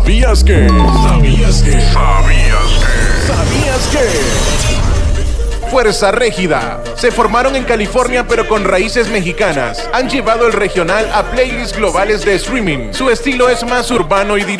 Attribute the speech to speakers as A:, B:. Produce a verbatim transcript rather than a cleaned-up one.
A: ¿Sabías que? ¿Sabías que? ¿Sabías que? ¿Sabías que? Fuerza Régida. Se formaron en California pero con raíces mexicanas. Han llevado el regional a playlists globales de streaming. Su estilo es más urbano y directo.